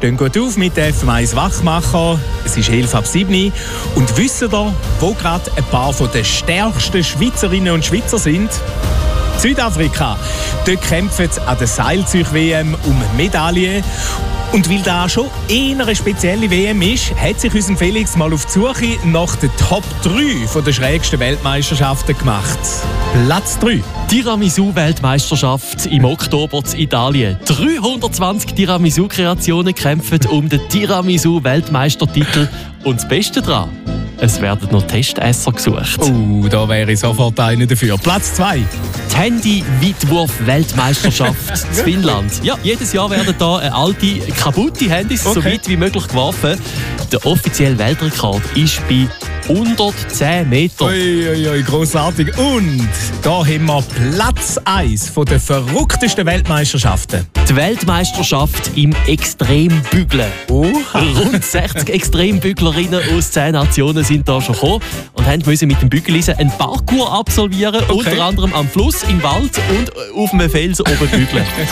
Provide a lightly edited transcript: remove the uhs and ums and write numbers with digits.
stehen gut auf mit der FM1 Wachmacher. Es ist 6:11 und wisst ihr, wo gerade ein paar der stärksten Schweizerinnen und Schweizer sind? Südafrika. Dort kämpfen sie an der Seilzeug-WM um Medaillen. Und weil da schon eher eine spezielle WM ist, hat sich unser Felix mal auf die Suche nach den Top 3 der schrägsten Weltmeisterschaften gemacht. Platz 3. Tiramisu-Weltmeisterschaft im Oktober in Italien. 320 Tiramisu-Kreationen kämpfen um den Tiramisu-Weltmeistertitel. Und das Beste daran: es werden noch Testesser gesucht. Da wäre ich sofort einer dafür. Platz 2. Die Handy-Weitwurf-Weltmeisterschaft in Finnland. Ja, jedes Jahr werden da alte, kaputte Handys so weit wie möglich geworfen. Der offizielle Weltrekord ist bei 110 Meter. Ui, grossartig. Und da haben wir Platz 1 der verrücktesten Weltmeisterschaften. Die Weltmeisterschaft im Extrembügeln. Rund 60 Extrembüglerinnen aus 10 Nationen sind da schon gekommen und mussten mit dem Bügeleisen einen Parcours absolvieren, unter anderem am Fluss, im Wald und auf einem Felsen oben bügeln.